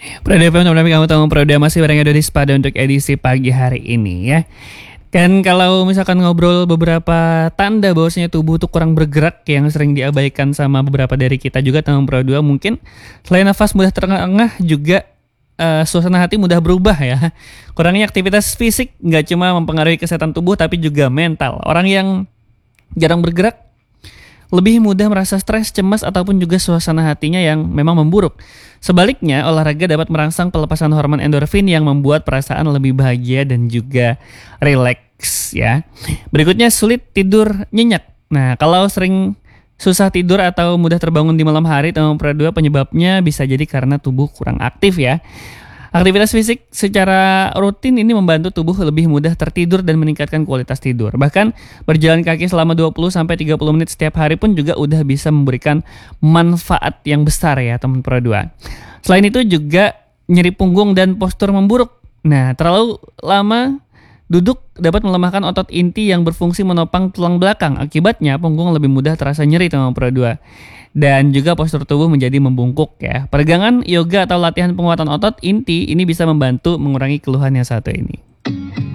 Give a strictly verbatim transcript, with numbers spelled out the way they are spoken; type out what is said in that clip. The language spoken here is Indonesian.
Pro D P untuk kamu tahu Pro D masih bareng Dodi Spada untuk edisi pagi hari ini ya. Dan kalau misalkan ngobrol beberapa tanda bahwasanya tubuh tuh kurang bergerak yang sering diabaikan sama beberapa dari kita juga teman Pro dua, mungkin selain nafas mudah terengah-engah juga uh, suasana hati mudah berubah ya. Kurangnya aktivitas fisik nggak cuma mempengaruhi kesehatan tubuh tapi juga mental. Orang yang jarang bergerak lebih mudah merasa stres, cemas, ataupun juga suasana hatinya yang memang memburuk. Sebaliknya, olahraga dapat merangsang pelepasan hormon endorfin yang membuat perasaan lebih bahagia dan juga rileks ya. Berikutnya, sulit tidur nyenyak. Nah, kalau sering susah tidur atau mudah terbangun di malam hari, teman Pro dua, penyebabnya bisa jadi karena tubuh kurang aktif ya. Aktivitas fisik secara rutin ini membantu tubuh lebih mudah tertidur dan meningkatkan kualitas tidur. Bahkan berjalan kaki selama dua puluh sampai tiga puluh menit setiap hari pun juga udah bisa memberikan manfaat yang besar ya teman Pro dua. Selain itu juga nyeri punggung dan postur memburuk. Nah, terlalu lama duduk dapat melemahkan otot inti yang berfungsi menopang tulang belakang. Akibatnya punggung lebih mudah terasa nyeri teman Pro dua. Dan juga postur tubuh menjadi membungkuk ya. Peregangan, yoga atau latihan penguatan otot inti ini bisa membantu mengurangi keluhan yang satu ini.